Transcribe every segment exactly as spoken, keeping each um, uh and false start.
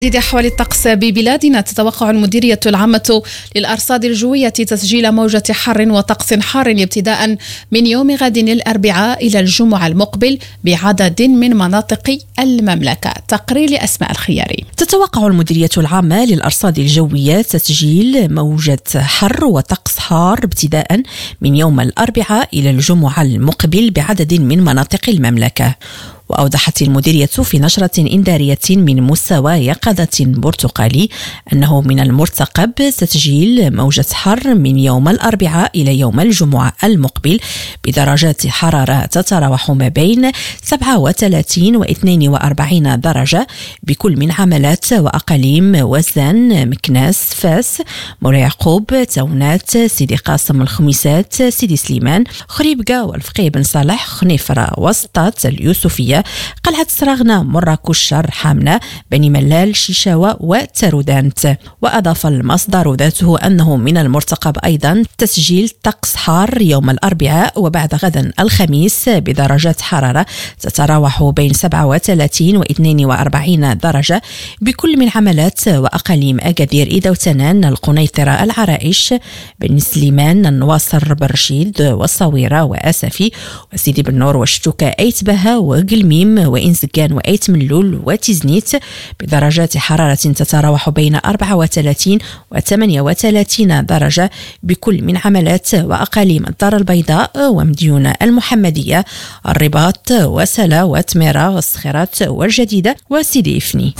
تحديد أحوال الطقس ببلادنا، تتوقع المديرية العامة للأرصاد الجوية تسجيل موجة حر وطقس حار ابتداء من يوم غد الأربعاء إلى الجمعة المقبل بعدد من مناطق المملكة. تقرير لأسماء الخياري. تتوقع المديرية العامة للأرصاد الجوية تسجيل موجة حر وطقس حار ابتداء من يوم الأربعاء إلى الجمعة المقبل بعدد من مناطق المملكة. وأوضحت المديرية في نشرة إنذارية من مستوى يقظة برتقالي أنه من المرتقب تسجيل موجة حر من يوم الأربعاء إلى يوم الجمعة المقبل بدرجات حرارة تتراوح ما بين سبعة وثلاثين واثنين وأربعين درجة بكل من عملات وأقاليم وزان، مكناس، فاس، مور يعقوب، تونات، سيدي قاسم، الخميسات، سيدي سليمان، خريبكا والفقيه بن صالح، خنيفرة، وسطات، اليوسفية، قلعة سراغنا، مراكش، حامنة، بني ملال، شيشاوة وتارودانت. وأضاف المصدر ذاته أنه من المرتقب أيضا تسجيل طقس حار يوم الأربعاء وبعد غدا الخميس بدرجات حرارة تتراوح بين سبعة وثلاثين واثنين وأربعين درجة بكل من عملات وأقاليم أكادير، إذا وتنان، القنيطرة، العرائش، بن سليمان، النواصر، برشيد والصويرة وأسفي وسيدي بن نور وشتوكة، أيتبها وقلميم وإنزكان وأيت ملول وتزنيت بدرجات حرارة تتراوح بين أربعة وثلاثين وثمانية وثلاثين درجة بكل من عملات وأقاليم الدار البيضاء ومديونة المحمدية، الرباط وسلا وتميرة والصخيرات والجديدة وسيدي إفني.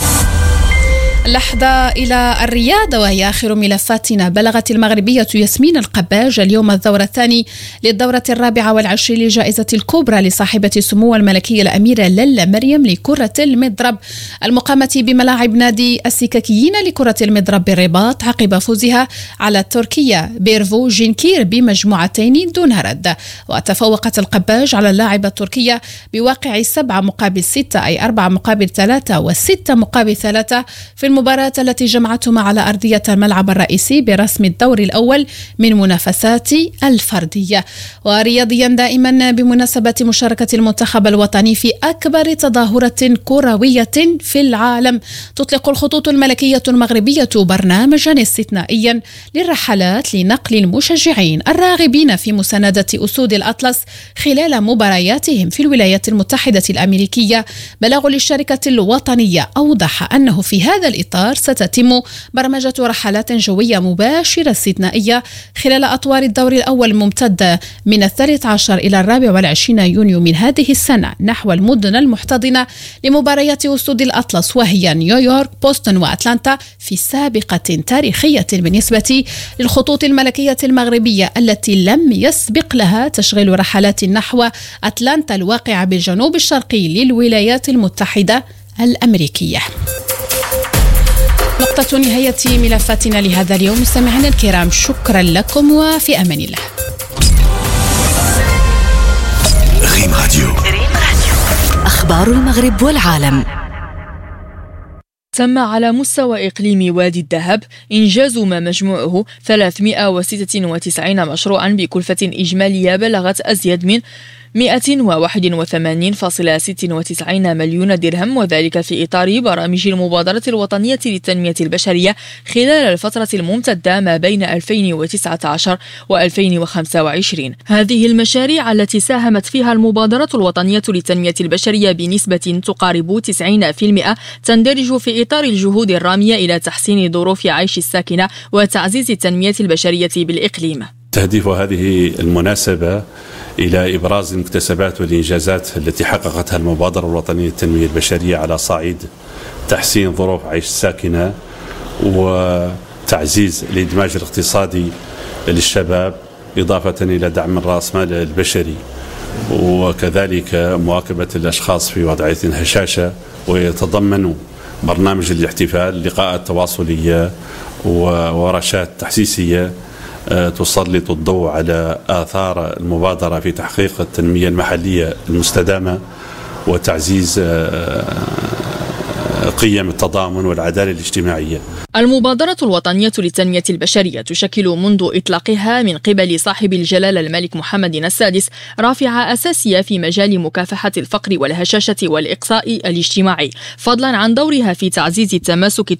لحظة إلى الرياضة وهي آخر ملفاتنا. بلغت المغربية ياسمين القباج اليوم الدور الثاني للدورة الرابعة والعشرين لجائزة الكبرى لصاحبة سمو الملكية الأميرة للا مريم لكرة المضرب المقامة بملاعب نادي السككيين لكرة المضرب بالرباط عقب فوزها على التركية بيرفو جينكير بمجموعتين دون رد. وتفوقت القباج على اللاعبة التركية بواقع سبعة مقابل ستة، أي أربعة مقابل ثلاثة وستة مقابل ثلاثة في المباراة التي جمعتهم على أرضية الملعب الرئيسي برسم الدور الأول من منافسات الفردية. ورياضيا دائما بمناسبة مشاركة المنتخب الوطني في أكبر تظاهرة كروية في العالم، تطلق الخطوط الملكية المغربية برنامجا استثنائيا للرحلات لنقل المشجعين الراغبين في مساندة أسود الأطلس خلال مبارياتهم في الولايات المتحدة الأمريكية. بلاغ للشركة الوطنية أوضح أنه في هذا الإطار ستتم برمجة رحلات جوية مباشرة استثنائية خلال أطوار الدور الأول الممتدة من الثالث عشر إلى الرابع والعشرين يونيو من هذه السنة نحو المدن المحتضنة لمباريات أسود الأطلس، وهي نيويورك، بوسطن وأتلانتا، في سابقة تاريخية بالنسبة للخطوط الملكية المغربية التي لم يسبق لها تشغيل رحلات نحو أتلانتا الواقعة بالجنوب الشرقي للولايات المتحدة الأمريكية. نقطة نهاية ملفاتنا لهذا اليوم. مستمعينا الكرام، شكرا لكم وفي أمان الله. ريم راديو، أخبار المغرب والعالم. تم على مستوى إقليم وادي الذهب إنجاز ما مجموعه ثلاثمائة وستة وتسعين مشروعا بكلفة إجمالية بلغت أزيد من مئة وواحد وثمانين فاصلة ستة وتسعين مليون درهم، وذلك في إطار برامج المبادرة الوطنية للتنمية البشرية خلال الفترة الممتدة ما بين ألفين وتسعة عشر وألفين وخمسة وعشرين. هذه المشاريع التي ساهمت فيها المبادرة الوطنية للتنمية البشرية بنسبة تقارب تسعين بالمئة تندرج في إطار الجهود الرامية إلى تحسين ظروف عيش الساكنة وتعزيز التنمية البشرية بالإقليم. تهدف هذه المناسبة إلى إبراز المكتسبات والإنجازات التي حققتها المبادرة الوطنية للتنمية البشرية على صعيد تحسين ظروف عيش الساكنة وتعزيز الإدماج الاقتصادي للشباب، إضافة إلى دعم رأس مال البشري، وكذلك مواكبة الأشخاص في وضعية هشاشة. ويتضمن برنامج الاحتفال لقاءات تواصلية وورشات تحسيسية تسلط الضوء على آثار المبادرة في تحقيق التنمية المحلية المستدامة وتعزيز قيم التضامن والعدالة الاجتماعية. المبادرة الوطنية للتنمية البشرية تشكل منذ إطلاقها من قبل صاحب الجلالة الملك محمد السادس رافعة أساسية في مجال مكافحة الفقر والهشاشة والإقصاء الاجتماعي، فضلا عن دورها في تعزيز التماسك